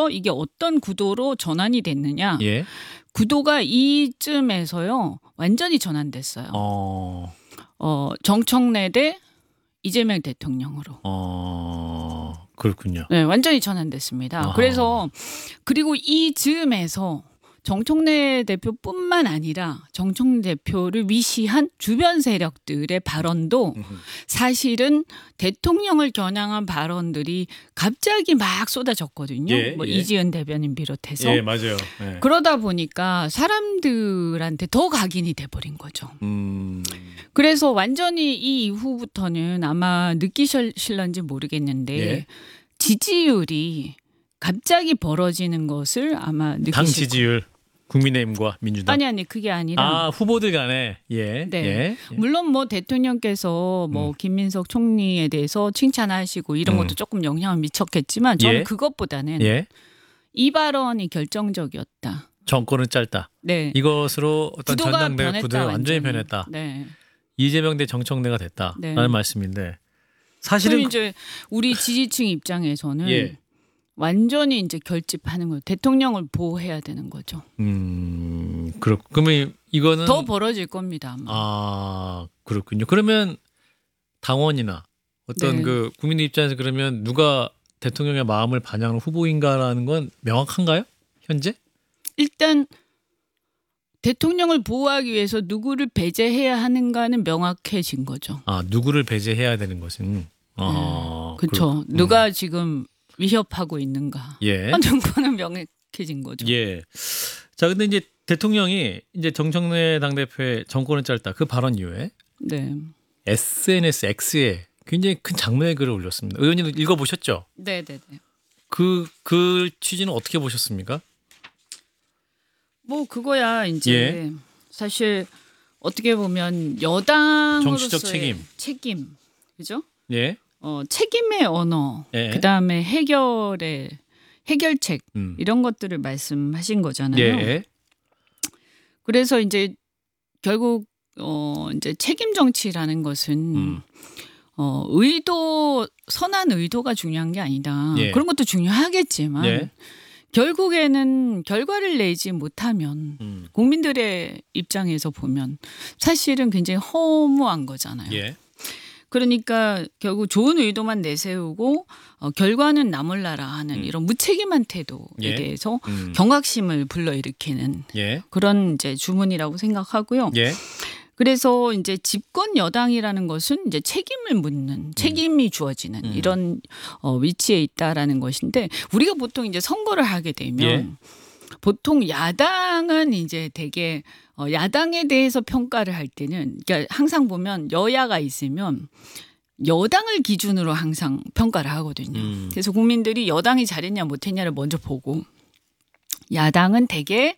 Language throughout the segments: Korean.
그래서 이게 어떤 구도로 전환이 됐느냐. 예. 구도가 이쯤에서요. 완전히 전환됐어요. 정청래 대 이재명 대통령으로. 그렇군요. 네, 완전히 전환됐습니다. 그래서 그리고 이 즈음에서 정청래 대표뿐만 아니라 정청래 대표를 위시한 주변 세력들의 발언도 사실은 대통령을 겨냥한 발언들이 갑자기 막 쏟아졌거든요. 예, 예. 이지은 대변인 비롯해서. 예, 맞아요. 예. 그러다 보니까 사람들한테 더 각인이 돼버린 거죠. 그래서 완전히 이 이후부터는 아마 느끼실런지 모르겠는데 예. 지지율이 갑자기 벌어지는 것을 아마 느끼실 당 지지율 국민의힘과 민주당. 아니 그게 아니라 후보들 간에 예. 네. 예. 물론 뭐 대통령께서 김민석 총리에 대해서 칭찬하시고 이런 것도 조금 영향을 미쳤겠지만 저는 예. 그것보다는 예. 이 발언이 결정적이었다. 정권은 짧다. 네. 이것으로 어떤 구도가 전당대 변했다, 구도가 완전히 변했다. 네. 이재명 대 정청래가 됐다라는 네. 말씀인데 사실은 그럼 이제 우리 지지층 입장에서는 예. 완전히 이제 결집하는 거예요. 대통령을 보호해야 되는 거죠. 그러면 이거는 더 벌어질 겁니다. 아마. 그렇군요. 그러면 당원이나 어떤 네. 그 국민의 입장에서 그러면 누가 대통령의 마음을 반영하는 후보인가라는 건 명확한가요? 현재? 일단 대통령을 보호하기 위해서 누구를 배제해야 하는가는 명확해진 거죠. 누구를 배제해야 되는 것은 그렇죠. 누가 지금 위협하고 있는가 예. 하는 거는 명확해진 거죠. 예. 자, 근데 이제 대통령이 이제 정청래 당대표의 정권은 짧다 그 발언 이후에 네. SNS X에 굉장히 큰 장문의 글을 올렸습니다. 의원님도 읽어보셨죠? 네. 그 취지는 어떻게 보셨습니까? 뭐 그거야 이제 예. 사실 어떻게 보면 여당으로서의 정치적 책임. 그죠? 예. 책임의 언어, 예. 그다음에 해결책 이런 것들을 말씀하신 거잖아요. 예. 그래서 이제 결국 이제 책임 정치라는 것은 선한 의도가 중요한 게 아니다. 예. 그런 것도 중요하겠지만 예. 결국에는 결과를 내지 못하면 국민들의 입장에서 보면 사실은 굉장히 허무한 거잖아요. 예. 그러니까 결국 좋은 의도만 내세우고 결과는 나몰라라 하는 이런 무책임한 태도에 예. 대해서 경각심을 불러일으키는 예. 그런 이제 주문이라고 생각하고요. 예. 그래서 이제 집권 여당이라는 것은 이제 책임을 묻는 책임이 주어지는 이런 위치에 있다라는 것인데 우리가 보통 이제 선거를 하게 되면 예. 보통 야당은 이제 되게 야당에 대해서 평가를 할 때는 그러니까 항상 보면 여야가 있으면 여당을 기준으로 항상 평가를 하거든요. 그래서 국민들이 여당이 잘했냐 못했냐를 먼저 보고 야당은 되게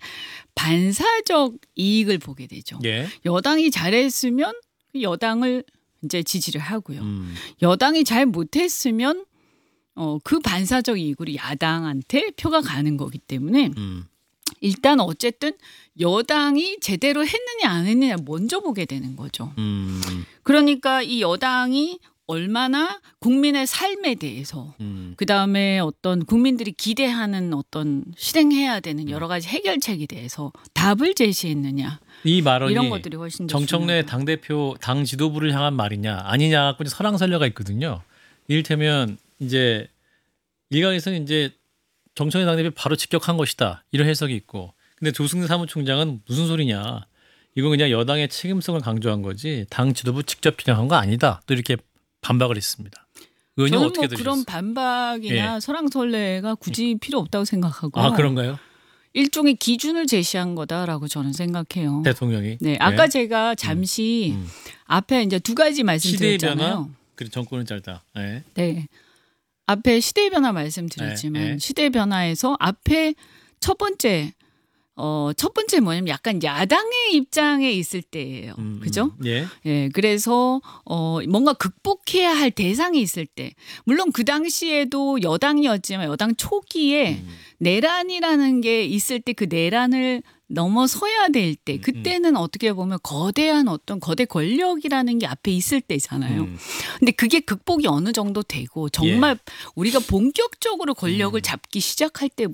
반사적 이익을 보게 되죠. 예. 여당이 잘했으면 여당을 이제 지지를 하고요. 여당이 잘 못했으면 그 반사적 이익으로 야당한테 표가 가는 거기 때문에 일단 어쨌든 여당이 제대로 했느냐 안 했느냐 먼저 보게 되는 거죠. 그러니까 이 여당이 얼마나 국민의 삶에 대해서 그다음에 어떤 국민들이 기대하는 어떤 실행해야 되는 여러 가지 해결책에 대해서 답을 제시했느냐. 이 발언이 이런 것들이 훨씬 더 정청래 중요하다. 당대표 당 지도부를 향한 말이냐 아니냐 갖고 이제 설왕설래가 있거든요. 이를테면 이제 일각에서는 이제 정청래 당대표 바로 직격한 것이다 이런 해석이 있고 근데 조승래 사무총장은 무슨 소리냐 이건 그냥 여당의 책임성을 강조한 거지 당 지도부 직접 비난한 거 아니다 또 이렇게 반박을 했습니다. 의원님 저는 어떻게 뭐 들으셨어요? 그런 반박이나 설왕설래가 굳이 필요 없다고 생각하고 그런가요? 일종의 기준을 제시한 거다라고 저는 생각해요. 대통령이. 네, 아까 제가 잠시 앞에 이제 두 가지 시대의 변화 말씀드렸잖아요. 그리고 정권은 짧다. 네. 네, 앞에 시대의 변화 말씀드렸지만 네. 시대의 변화에서 앞에 첫 번째 뭐냐면 약간 야당의 입장에 있을 때예요. 그죠? 예. 예, 그래서 뭔가 극복해야 할 대상이 있을 때, 물론 그 당시에도 여당이었지만 여당 초기에 내란이라는 게 있을 때 그 내란을 넘어서야 될 때, 그때는 어떻게 보면 거대한 어떤 거대 권력이라는 게 앞에 있을 때잖아요. 근데 그게 극복이 어느 정도 되고 정말 우리가 본격적으로 권력을 잡기 시작할